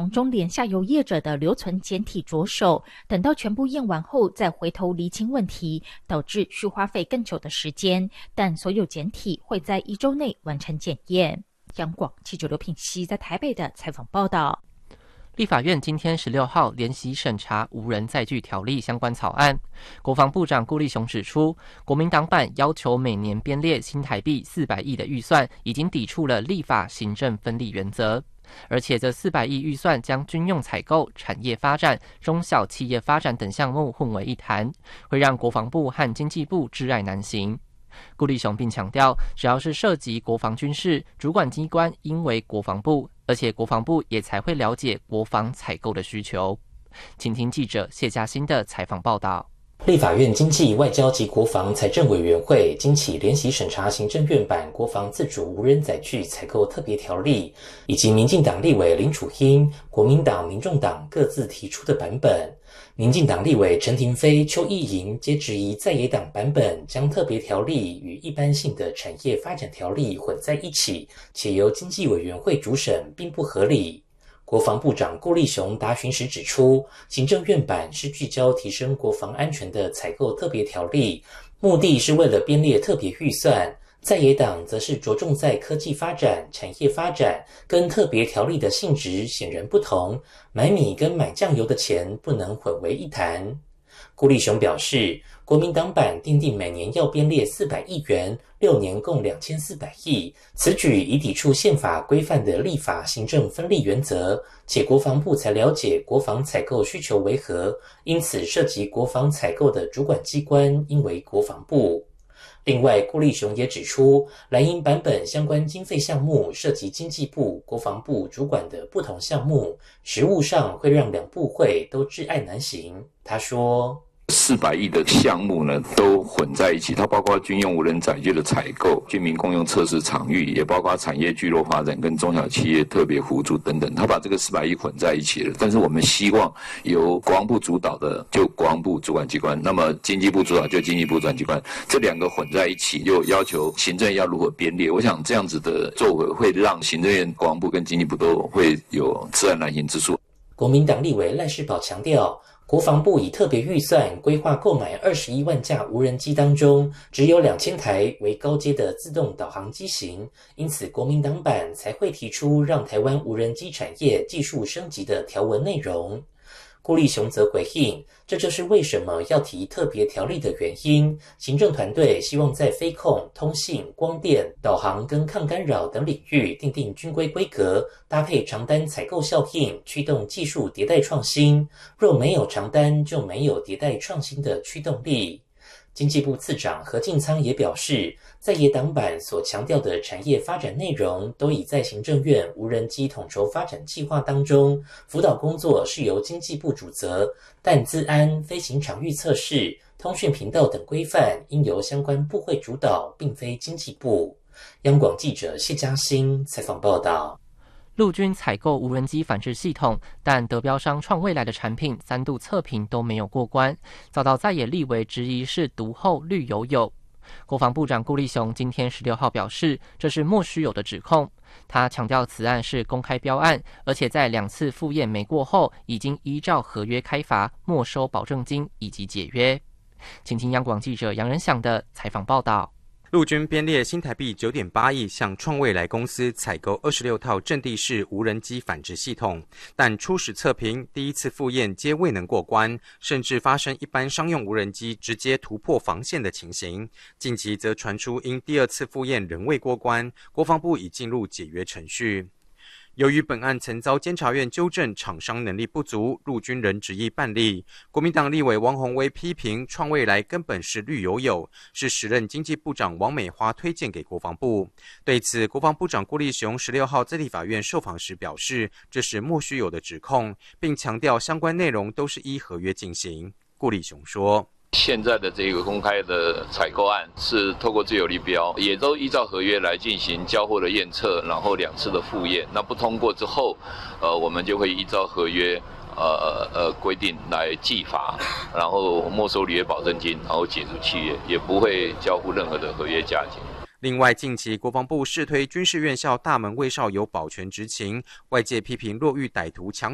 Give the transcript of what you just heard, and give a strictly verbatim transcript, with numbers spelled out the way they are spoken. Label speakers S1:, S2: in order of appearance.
S1: 从中联下游业者的留存简体着手，等到全部验完后再回头厘清问题，导致需花费更久的时间，但所有简体会在一周内完成检验。央广记者刘品熙在台北的采访报道。
S2: 立法院今天十六号联席审查无人载具条例相关草案。国防部长顾立雄指出，国民党版要求每年编列新台币四百亿的预算，已经抵触了立法行政分立原则。而且这四百亿预算将军用采购、产业发展、中小企业发展等项目混为一谈，会让国防部和经济部窒碍难行。顾立雄并强调，只要是涉及国防军事，主管机关应为国防部，而且国防部也才会了解国防采购的需求。请听记者谢嘉欣的采访报道。
S3: 立法院经济、外交及国防财政委员会经起联席审查行政院版国防自主无人载具采购特别条例，以及民进党立委林楚茵、国民党、民众党各自提出的版本。民进党立委陈亭妃、邱意莹皆质疑在野党版本将特别条例与一般性的产业发展条例混在一起，且由经济委员会主审并不合理。国防部长顾立雄答询时指出，行政院版是聚焦提升国防安全的采购特别条例，目的是为了编列特别预算。在野党则是着重在科技发展、产业发展，跟特别条例的性质显然不同，买米跟买酱油的钱不能混为一谈。顾立雄表示，国民党版订定每年要编列四百亿元，六年共两千四百亿，此举已抵触宪法规范的立法行政分立原则，且国防部才了解国防采购需求为何，因此涉及国防采购的主管机关应为国防部。另外，顾立雄也指出，蓝营版本相关经费项目涉及经济部、国防部主管的不同项目，实务上会让两部会都窒碍难行。他说，
S4: 四百亿的项目呢，都混在一起，它包括军用无人载具的采购、军民公用测试场域，也包括产业聚落发展跟中小企业特别辅助等等，它把这个四百亿混在一起了。但是我们希望由国防部主导的就国防部主管机关，那么经济部主导就经济部主管机关，这两个混在一起，又要求行政要如何编列。我想这样子的作为会让行政院、国防部跟经济部都会有窒碍难行之处。
S3: 国民党立委赖士葆强调，国防部以特别预算规划购买二十一万架无人机当中，只有两千台为高阶的自动导航机型，因此国民党版才会提出让台湾无人机产业技术升级的条文内容。顾立雄则回应，这就是为什么要提特别条例的原因。行政团队希望在飞控、通信、光电、导航跟抗干扰等领域订定军规规格，搭配长单采购效应，驱动技术迭代创新。若没有长单，就没有迭代创新的驱动力。经济部次长何敬仓也表示，在野党版所强调的产业发展内容，都已在行政院无人机统筹发展计划当中，辅导工作是由经济部主责，但资安、飞行场域测试、通讯频道等规范应由相关部会主导，并非经济部。央广记者谢嘉欣采访报道。
S2: 陆军采购无人机反制系统，但得标商创未来的产品三度测评都没有过关，遭到在野立委质疑是独后绿油油。国防部长顾立雄今天十六号表示，这是莫须有的指控。他强调此案是公开标案，而且在两次复验没过后，已经依照合约开罚、没收保证金以及解约。请听央广记者杨仁祥的采访报道。
S5: 陆军编列新台币 九点八亿向创未来公司采购二十六套阵地式无人机反制系统，但初始测评、第一次复验皆未能过关，甚至发生一般商用无人机直接突破防线的情形。近期则传出因第二次复验仍未过关，国防部已进入解约程序。由于本案曾遭监察院纠正厂商能力不足，陆军仍执意办理。国民党立委王宏威批评创未来根本是绿油油，是时任经济部长王美花推荐给国防部。对此，国防部长顾立雄十六号在立法院受访时表示，这是莫须有的指控，并强调相关内容都是依合约进行。顾立雄说，
S4: 现在的这个公开的采购案是透过自有立标，也都依照合约来进行交货的验测，然后两次的复验。那不通过之后，呃，我们就会依照合约呃呃规定来计罚，然后没收履约保证金，然后解除契约，也不会交付任何的合约价金。
S5: 另外，近期国防部试推军事院校大门卫哨有保全执勤，外界批评若遇歹徒强